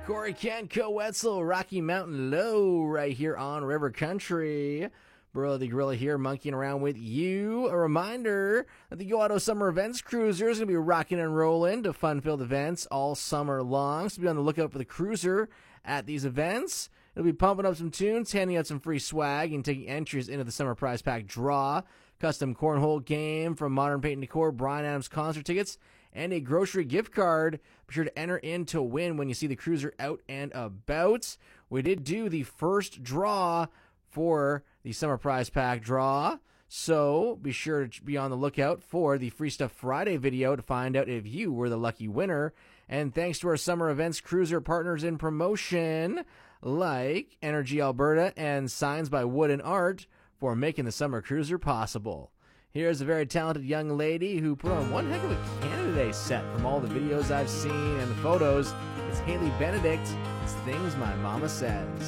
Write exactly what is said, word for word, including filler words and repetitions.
Corey Kent, Co-Wetzel, Rocky Mountain Low, right here on River Country. Burrow the Gorilla here, monkeying around with you. A reminder that the Go Auto Summer Events Cruiser is going to be rocking and rolling to fun-filled events all summer long. So be on the lookout for the cruiser at these events. It'll be pumping up some tunes, handing out some free swag, and taking entries into the Summer Prize Pack draw. Custom cornhole game from Modern Paint and Decor, Bryan Adams concert tickets, and a grocery gift card. Be sure to enter in to win when you see the cruiser out and about. We did do the first draw for the Summer Prize Pack draw, so be sure to be on the lookout for the Free Stuff Friday video to find out if you were the lucky winner. And thanks to our Summer Events Cruiser partners in promotion, like Energy Alberta and Signs by Wood and Art, for making the Summer Cruiser possible. Here's a very talented young lady who put on one heck of a Canada Day set from all the videos I've seen and the photos. It's Haley Benedict. It's Things My Mama Says.